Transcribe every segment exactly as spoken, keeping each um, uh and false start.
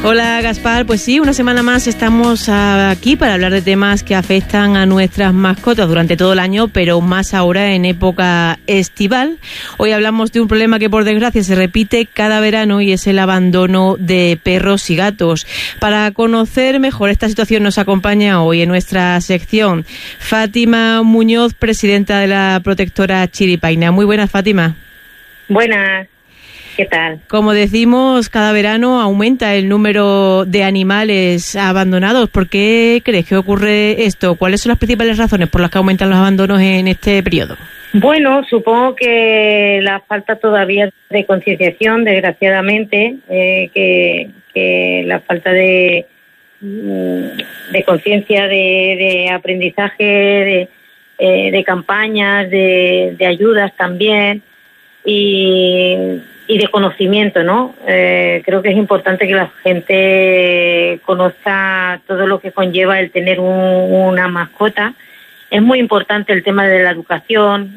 Hola Gaspar, pues sí, una semana más estamos aquí para hablar de temas que afectan a nuestras mascotas durante todo el año, pero más ahora en época estival. Hoy hablamos de un problema que por desgracia se repite cada verano y es el abandono de perros y gatos. Para conocer mejor esta situación nos acompaña hoy en nuestra sección Fátima Muñoz, presidenta de la protectora Chiripaina. Muy buenas, Fátima. Buenas. ¿Qué tal? Como decimos, cada verano aumenta el número de animales abandonados. ¿Por qué crees que ocurre esto? ¿Cuáles son las principales razones por las que aumentan los abandonos en este periodo? Bueno, supongo que la falta todavía de concienciación, desgraciadamente, eh, que, que la falta de, de conciencia, de, de aprendizaje, de, eh, de campañas, de, de ayudas también, y... y de conocimiento, ¿no? Eh, creo que es importante que la gente conozca todo lo que conlleva el tener un, una mascota. Es muy importante el tema de la educación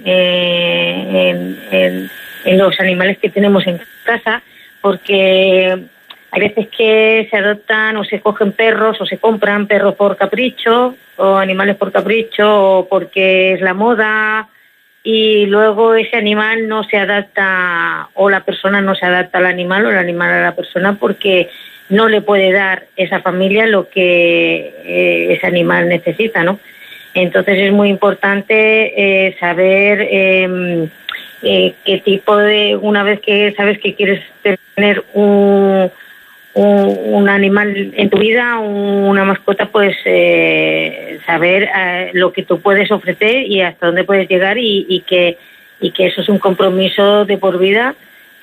eh, en, en, en los animales que tenemos en casa, porque hay veces que se adoptan o se cogen perros o se compran perros por capricho o animales por capricho o porque es la moda, y luego ese animal no se adapta, o la persona no se adapta al animal, o el animal a la persona, porque no le puede dar esa familia lo que eh, ese animal necesita, ¿no? Entonces es muy importante eh, saber eh, eh, qué tipo de, una vez que sabes que quieres tener un, un, un animal en tu vida, una mascota, pues eh, saber eh, lo que tú puedes ofrecer y hasta dónde puedes llegar, y, y que y que eso es un compromiso de por vida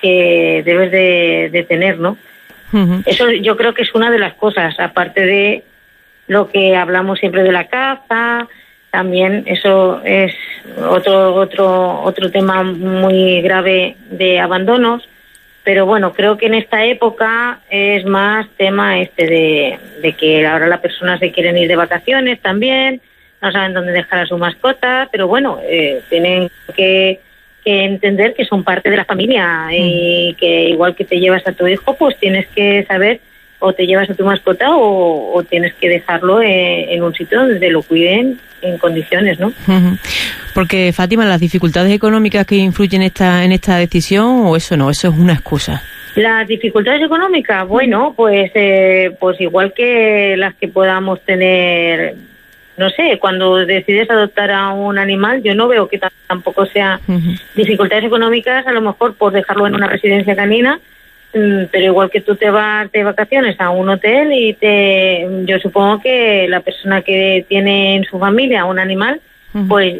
que debes de, de tener, ¿no? Uh-huh. Eso yo creo que es una de las cosas, aparte de lo que hablamos siempre de la caza, también eso es otro otro otro tema muy grave de abandonos. Pero bueno, creo que en esta época es más tema este de, de que ahora las personas se quieren ir de vacaciones también, no saben dónde dejar a su mascota, pero bueno, eh, tienen que, que entender que son parte de la familia, mm. y que igual que te llevas a tu hijo, pues tienes que saber, o te llevas a tu mascota o, o tienes que dejarlo en, en un sitio donde lo cuiden en condiciones, ¿no? Uh-huh. Porque, Fátima, ¿las dificultades económicas que influyen esta, en esta decisión, o eso no, eso es una excusa? Las dificultades económicas, bueno, pues eh, pues igual que las que podamos tener, no sé, cuando decides adoptar a un animal, yo no veo que t- tampoco sea uh-huh. dificultades económicas, a lo mejor por dejarlo en una residencia canina, pero igual que tú te vas de vacaciones a un hotel y te, yo supongo que la persona que tiene en su familia un animal, uh-huh. pues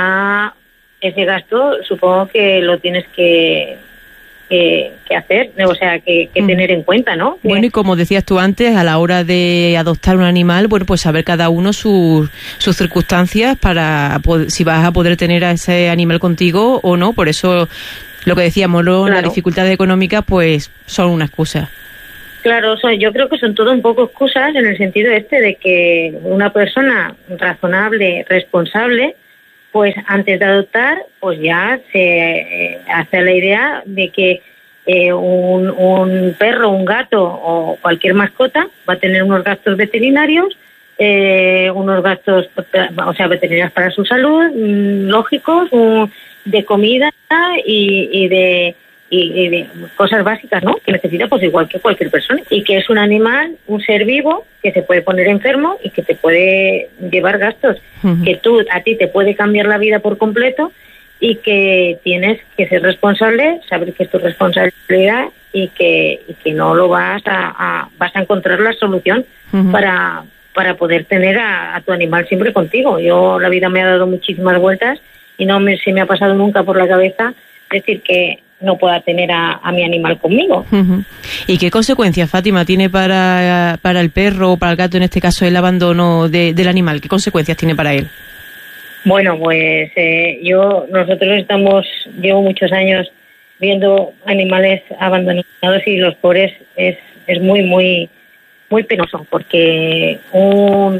ya ese gasto supongo que lo tienes que que, que hacer, o sea, que, que uh-huh. tener en cuenta, ¿no? Bueno, y como decías tú antes, a la hora de adoptar un animal, bueno, pues saber cada uno sus sus circunstancias para poder, si vas a poder tener a ese animal contigo o no. Por eso lo que decíamos, ¿no? Claro. Las dificultades económicas pues son una excusa. Claro, so, yo creo que son todo un poco excusas en el sentido este de que una persona razonable, responsable, pues antes de adoptar, pues ya se eh, hace la idea de que eh, un, un perro, un gato o cualquier mascota va a tener unos gastos veterinarios, eh, unos gastos, o sea, veterinarios para su salud, mmm, lógicos, un, de comida y, y de y, y de cosas básicas, ¿no? Que necesita pues igual que cualquier persona, y que es un animal, un ser vivo que se puede poner enfermo y que te puede llevar gastos, uh-huh. que tú a ti te puede cambiar la vida por completo, y que tienes que ser responsable, saber que es tu responsabilidad y que y que no lo vas a, a vas a encontrar la solución uh-huh. para para poder tener a, a tu animal siempre contigo. Yo, la vida me ha dado muchísimas vueltas y no me, se me ha pasado nunca por la cabeza decir que no pueda tener a, a mi animal conmigo. Uh-huh. ¿Y qué consecuencias, Fátima, tiene para, para el perro o para el gato, en este caso, el abandono de, del animal? ¿Qué consecuencias tiene para él? Bueno, pues eh, yo, nosotros estamos, llevo muchos años viendo animales abandonados y los pobres es, es muy, muy, muy penoso, porque un,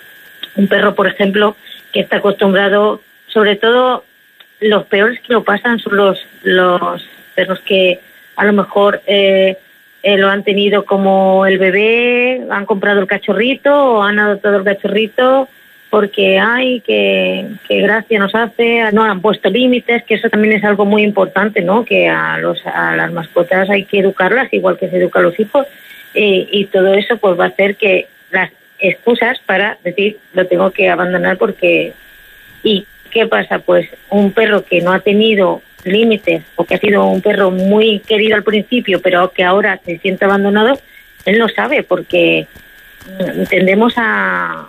un perro, por ejemplo, que está acostumbrado, sobre todo los peores que lo pasan son los los perros que a lo mejor eh, eh, lo han tenido como el bebé, han comprado el cachorrito o han adoptado el cachorrito porque, ay, que, que gracia nos hace, no han puesto límites, que eso también es algo muy importante, ¿no? Que a los a las mascotas hay que educarlas igual que se educa a los hijos, eh, y todo eso pues va a hacer que las excusas para decir, lo tengo que abandonar porque... ¿Y qué pasa? Pues un perro que no ha tenido límites o que ha sido un perro muy querido al principio, pero que ahora se siente abandonado, él no sabe porque tendemos a...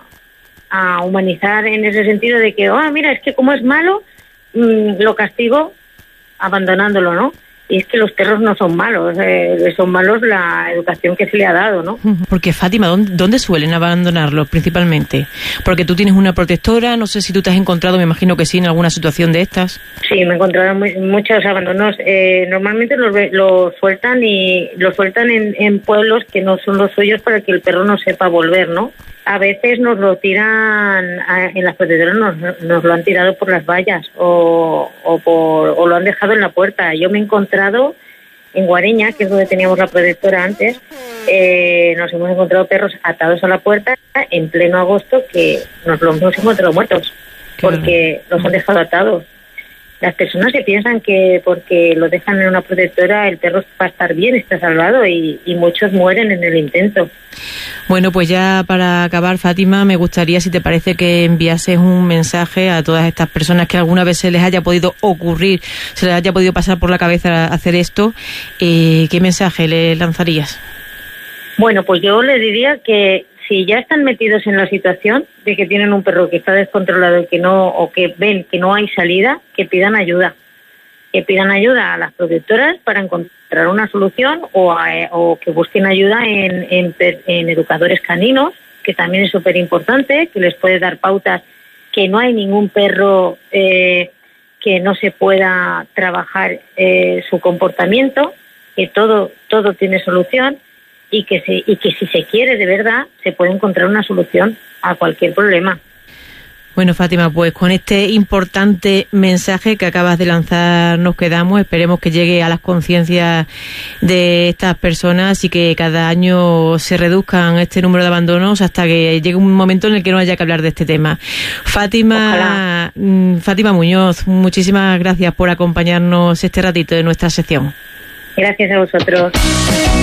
a humanizar en ese sentido de que, oh, mira, es que como es malo, mmm, lo castigo abandonándolo, ¿no? Y es que los perros no son malos, eh, son malos la educación que se le ha dado, ¿no? Porque, Fátima, ¿dónde, ¿dónde suelen abandonarlos principalmente? Porque tú tienes una protectora, no sé si tú te has encontrado, me imagino que sí, en alguna situación de estas. Sí, me he encontrado muy, muchos abandonos. Eh, normalmente los, los sueltan y los sueltan en, en pueblos que no son los suyos para que el perro no sepa volver, ¿no? A veces nos lo tiran, a, en las protectoras nos, nos lo han tirado por las vallas o, o, por, o lo han dejado en la puerta. Yo me he encontrado en Guareña, que es donde teníamos la protectora antes, eh, nos hemos encontrado perros atados a la puerta en pleno agosto que nos los hemos encontrado muertos porque los han dejado atados. Las personas se piensan que porque lo dejan en una protectora el perro va a estar bien, está salvado y, y muchos mueren en el intento. Bueno, pues ya para acabar, Fátima, me gustaría, si te parece, que enviases un mensaje a todas estas personas que alguna vez se les haya podido ocurrir, se les haya podido pasar por la cabeza hacer esto. Eh, ¿Qué mensaje le lanzarías? Bueno, pues yo le diría que si ya están metidos en la situación de que tienen un perro que está descontrolado y que no, o que ven que no hay salida, que pidan ayuda. Que pidan ayuda a las protectoras para encontrar una solución o, a, o que busquen ayuda en, en, en educadores caninos, que también es súper importante, que les puede dar pautas, que no hay ningún perro eh, que no se pueda trabajar eh, su comportamiento, que todo, todo tiene solución. Y que, se, y que si se quiere de verdad se puede encontrar una solución a cualquier problema. Bueno, Fátima, pues con este importante mensaje que acabas de lanzar nos quedamos. Esperemos que llegue a las conciencias de estas personas y que cada año se reduzcan este número de abandonos hasta que llegue un momento en el que no haya que hablar de este tema. Fátima, Ojalá. Fátima Muñoz, muchísimas gracias por acompañarnos este ratito de nuestra sección. Gracias a vosotros.